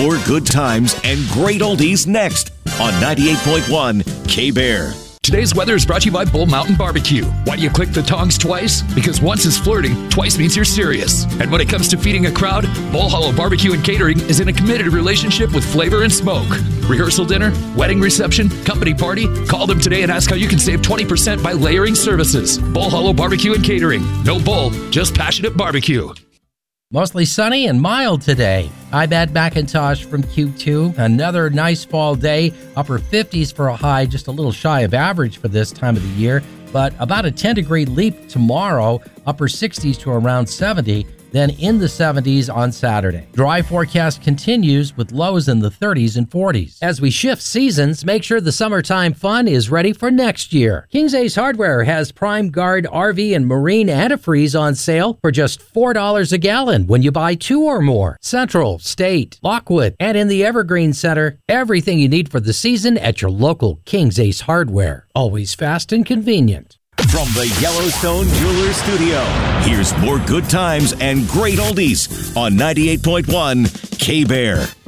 More good times and great oldies next on 98.1 K-Bear. Today's weather is brought to you by Bull Mountain Barbecue. Why do you click the tongs twice? Because once is flirting, twice means you're serious. And when it comes to feeding a crowd, Bull Hollow Barbecue and Catering is in a committed relationship with flavor and smoke. Rehearsal dinner, wedding reception, company party? Call them today and ask how you can save 20% by layering services. Bull Hollow Barbecue and Catering. No bull, just passionate barbecue. Mostly sunny and mild today. I'm Ed McIntosh from Q2. Another nice fall day. Upper 50s for a high, just a little shy of average for this time of the year. But about a 10-degree leap tomorrow. Upper 60s to around 70. Then in the 70s on Saturday. Dry forecast continues with lows in the 30s and 40s. As we shift seasons, make sure the summertime fun is ready for next year. King's Ace Hardware has Prime Guard RV and Marine antifreeze on sale for just $4 a gallon when you buy 2 or more. Central, State, Lockwood, and in the Evergreen Center, everything you need for the season at your local King's Ace Hardware. Always fast and convenient. From the Yellowstone Jewelers Studio, here's more good times and great oldies on 98.1 K-Bear.